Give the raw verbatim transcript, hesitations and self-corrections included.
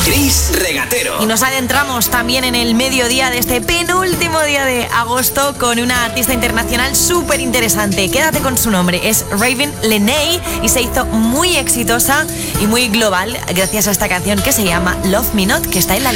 Chris Regatero. Y nos adentramos también en el mediodía de este penúltimo día de agosto con una artista internacional súper interesante. Quédate con su nombre, es Raven Lenae y se hizo muy exitosa y muy global gracias a esta canción que se llama Love Me Not, que está en la lista.